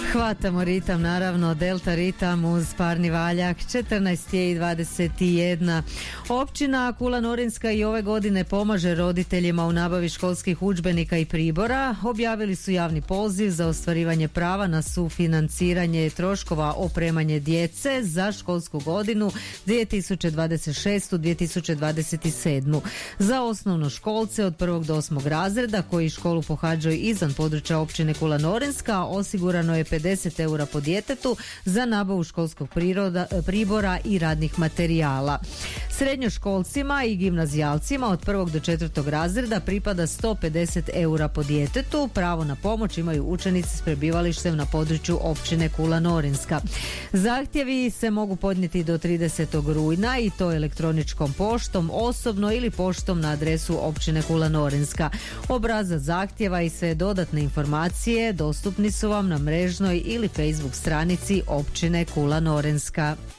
Hvatamo ritam, naravno, Delta ritam uz parni valjak, 14:21. Općina Kula Norinska i ove godine pomaže roditeljima u nabavi školskih udžbenika i pribora. Objavili su javni poziv za ostvarivanje prava na sufinanciranje troškova opremanje djece za školsku godinu 2026-2027. Za osnovnoškolce od 1. do 8. razreda koji školu pohađaju izvan područja općine Kula Norinska osigurano je 50 eura po djetetu za nabavu školskog pribora i radnih materijala. Srednjoškolcima i gimnazijalcima od 1. do 4. razreda pripada 150 eura po djetetu. Pravo na pomoć imaju učenici s prebivalištem na području općine Kula Norinska. Zahtjevi se mogu podnijeti do 30. rujna i to elektroničkom poštom, osobno ili poštom na adresu općine Kula Norinska. Obrazac zahtjeva i sve dodatne informacije dostupni su vam na mrežnoj ili Facebook stranici općine Kula Norinska.